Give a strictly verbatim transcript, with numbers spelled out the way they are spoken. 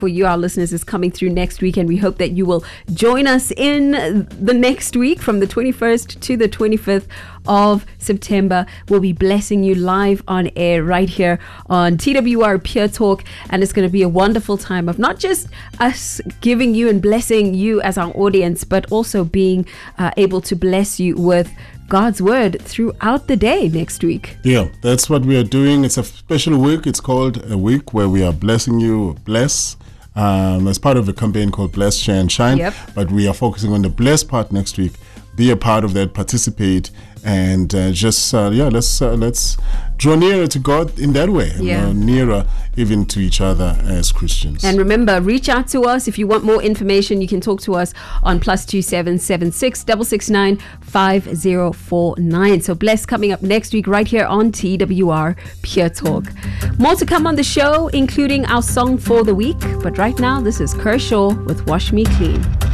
for you, our listeners, is coming through next week, and we hope that you will join us in the next week from the twenty-first to the twenty-fifth of September. We'll be blessing you live on air right here on T W R Pure Talk, and it's going to be a wonderful time of not just us giving you and blessing you as our audience, but also being uh, able to bless you with God's word throughout the day next week. Yeah, that's what we are doing. It's a special week. It's called a week where we are blessing you, bless, um, as part of a campaign called Bless, Share and Shine. Yep. But we are focusing on the bless part next week. Be a part of that, participate, and uh, just uh, yeah, let's uh, let's draw nearer to God in that way, and Yeah. uh, nearer even to each other as Christians. And remember, reach out to us if you want more information. You can talk to us on plus two seven seven six double six nine five zero four nine. So bless coming up next week right here on T W R Pure Talk. More to come on the show, including our song for the week. But right now, this is Kershaw with Wash Me Clean.